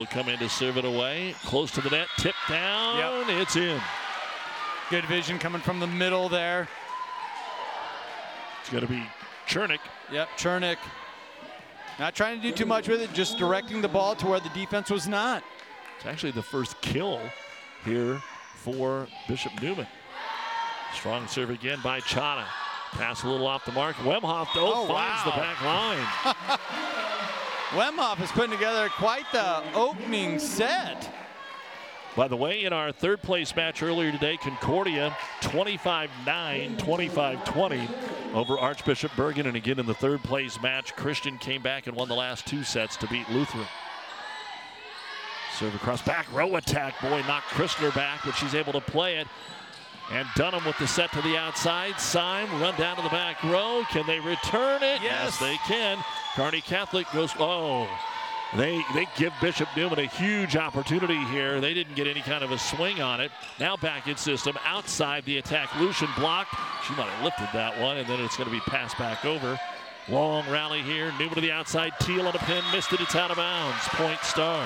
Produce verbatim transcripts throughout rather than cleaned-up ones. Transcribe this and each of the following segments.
Will come in to serve it away. Close to the net, tip down, yep. It's in. Good vision coming from the middle there. It's going to be Chernick. Yep, Chernick. Not trying to do too much with it, just directing the ball to where the defense was not. It's actually the first kill here for Bishop Neumann. Strong serve again by Chana. Pass a little off the mark. Wemhoff, though, oh, finds wow. the back line. Wemhoff is putting together quite the opening set. By the way, in our third place match earlier today, Concordia twenty-five nine, twenty-five twenty over Archbishop Bergan. And again in the third place match, Christian came back and won the last two sets to beat Lutheran. Serve across back row attack. Boy, knocked Christner back, but she's able to play it. And Dunham with the set to the outside. Syme run down to the back row. Can they return it? Yes, yes they can. Kearney Catholic goes, oh. They, they give Bishop Neumann a huge opportunity here. They didn't get any kind of a swing on it. Now back in system, outside the attack. Lucian blocked. She might have lifted that one, and then it's going to be passed back over. Long rally here. Neumann to the outside. Teal on a pin. Missed it. It's out of bounds. Point Stars.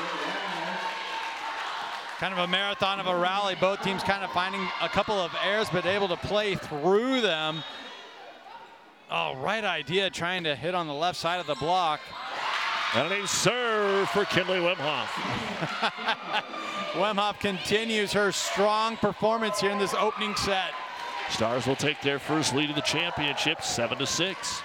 Kind of a marathon of a rally. Both teams kind of finding a couple of errors, but able to play through them. Oh, right idea, trying to hit on the left side of the block. And a serve for Kinley Wemhoff. Wemhoff continues her strong performance here in this opening set. Stars will take their first lead of the championship, seven to six.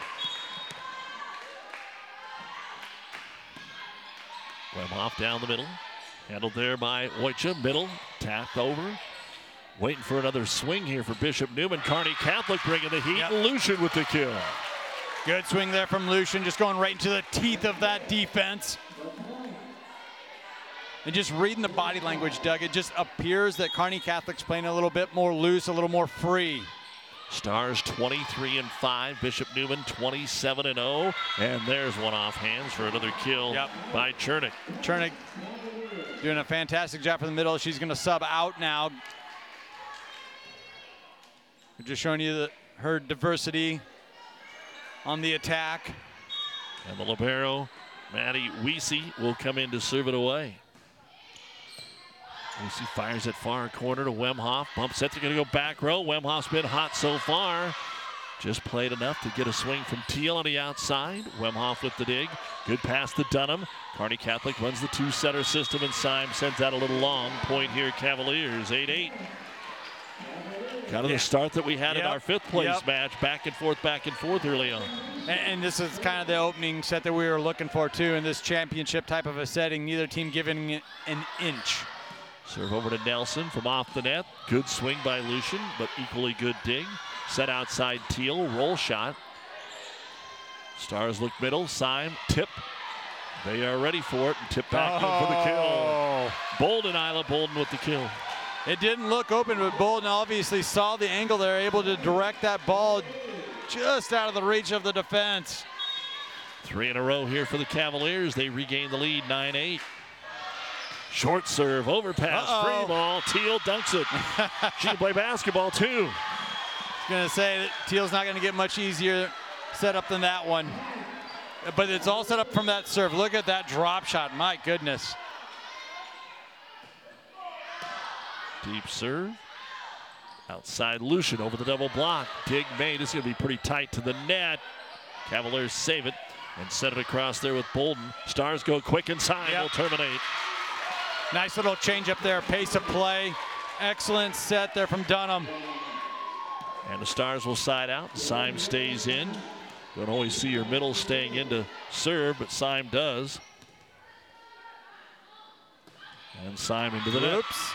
Wemhoff down the middle. Handled there by Wojcik, middle, tapped over. Waiting for another swing here for Bishop Neumann. Kearney Catholic bringing the heat. Yep. Lucian with the kill. Good swing there from Lucian, just going right into the teeth of that defense. And just reading the body language, Doug, it just appears that Kearney Catholic's playing a little bit more loose, a little more free. Stars twenty-three and five, Bishop Neumann twenty-seven and oh. And there's one off hands for another kill yep. by Chernick. Chernick doing a fantastic job from the middle. She's going to sub out now. We're just showing you the, her diversity on the attack. And the libero, Maddie Weesey, will come in to serve it away. Weesey fires it far corner to Wemhoff. Bump sets are going to go back row. Wemhoff's been hot so far. Just played enough to get a swing from Teal on the outside. Wemhoff with the dig. Good pass to Dunham. Kearney Catholic runs the two-setter system, and Syme sends that a little long. Point here, Cavaliers, eight eight. Kind of yeah. the start that we had yep. in our fifth place yep. match. Back and forth, back and forth early on. And, and this is kind of the opening set that we were looking for, too, in this championship type of a setting. Neither team giving it an inch. Serve over to Nelson from off the net. Good swing by Lucian, but equally good dig. Set outside Teal, roll shot. Stars look middle, Syme, tip. They are ready for it, and tip back oh. in for the kill. Bolden, Isla Bolden with the kill. It didn't look open, but Bolden obviously saw the angle there, able to direct that ball just out of the reach of the defense. Three in a row here for the Cavaliers. They regain the lead, nine eight. Short serve, overpass, Uh-oh. free ball. Teal dunks it. She can play basketball, too. I was going to say that Teal's not going to get much easier set up than that one. But it's all set up from that serve. Look at that drop shot. My goodness. Deep serve. Outside Lucian over the double block. Dig made. It's going to be pretty tight to the net. Cavaliers save it and set it across there with Bolden. Stars go quick inside. Yep. Will terminate. Nice little change up there. Pace of play. Excellent set there from Dunham. And the Stars will side out. Syme stays in. Don't always see your middle staying in to serve, but Syme does. And Syme into the net. Oops.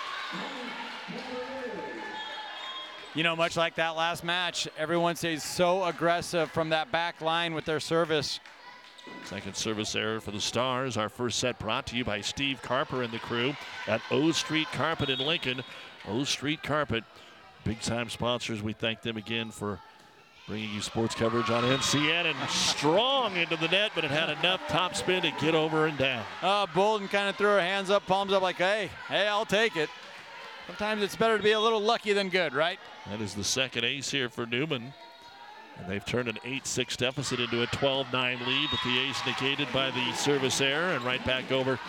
You know, much like that last match, everyone stays so aggressive from that back line with their service. Second service error for the Stars. Our first set brought to you by Steve Carper and the crew at O Street Carpet in Lincoln. O Street Carpet, big time sponsors. We thank them again for bringing you sports coverage on N C N, and strong into the net, but it had enough top spin to get over and down. Uh, Bolden kind of threw her hands up, palms up like, hey, hey, I'll take it. Sometimes it's better to be a little lucky than good, right? That is the second ace here for Neumann. And they've turned an eight six deficit into a twelve nine lead, but the ace negated by the service error, and right back over